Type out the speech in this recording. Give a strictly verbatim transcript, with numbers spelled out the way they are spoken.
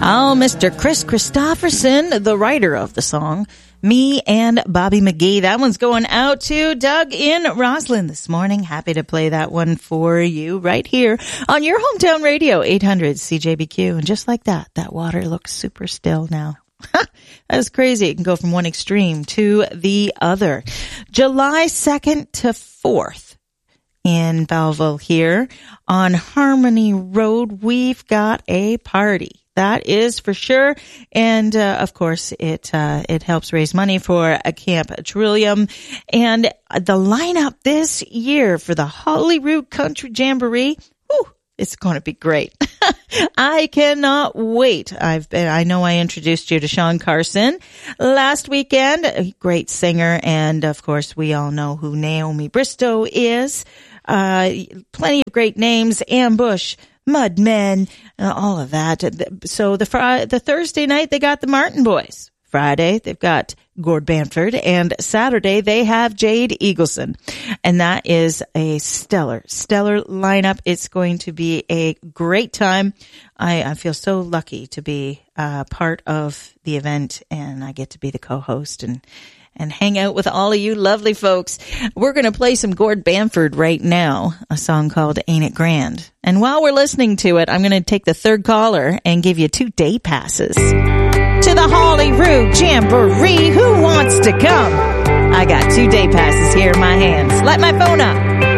Oh, Mister Chris Christopherson, the writer of the song, Me and Bobby McGee. That one's going out to Doug in Roslyn this morning. Happy to play that one for you right here on your hometown radio, eight hundred C J B Q. And just like that, that water looks super still now. That is crazy. It can go from one extreme to the other. July second to fourth in Belleville here on Harmony Road, we've got a party. That is for sure. And, uh, of course, it, uh, it helps raise money for a Camp Trillium. And the lineup this year for the Holyrood Country Jamboree, whew, it's going to be great. I cannot wait. I've been, I know I introduced you to Sean Carson last weekend, a great singer. And of course, we all know who Naomi Bristow is. Uh, plenty of great names, Ambush, Mudmen, uh, all of that. So the Friday, the Thursday night, they got the Martin Boys. Friday, they've got Gord Bamford, and Saturday they have Jade Eagleson. And that is a stellar, stellar lineup. It's going to be a great time. I, I feel so lucky to be uh, part of the event, and I get to be the co-host and and hang out with all of you lovely folks. We're going to play some Gord Bamford right now, a song called Ain't It Grand. And while we're listening to it, I'm going to take the third caller and give you two day passes to the Holyrood Jamboree. Who wants to come? I got two day passes here in my hands. Light my phone up.